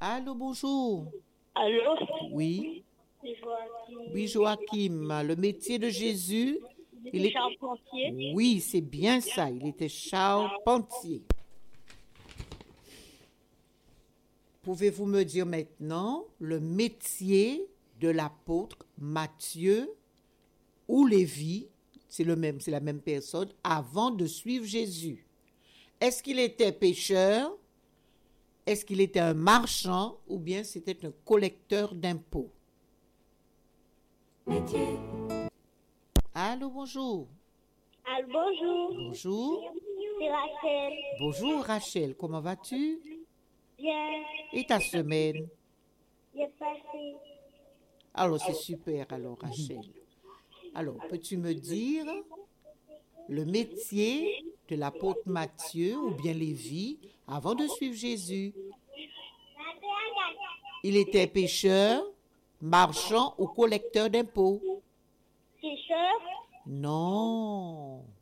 Allô, bonjour. Allô? Oui, Joachim. oui, Joachim. Le métier de Jésus, il est... Charpentier. Oui, c'est bien ça. Il était charpentier. Pouvez-vous me dire maintenant le métier de l'apôtre Matthieu ou Lévi, c'est la même personne, avant de suivre Jésus? Est-ce qu'il était pécheur? Est-ce qu'il était un marchand ou bien c'était un collecteur d'impôts? Allô, bonjour. Allô, bonjour. Bonjour. C'est Rachel. Bonjour Rachel, comment vas-tu? Bien. Et ta semaine? J'ai passé. Alors, c'est super alors Rachel. Alors, peux-tu me dire le métier de l'apôtre Matthieu ou bien Lévi avant de suivre Jésus? Il était pécheur, marchand ou collecteur d'impôts? Pécheur. Non.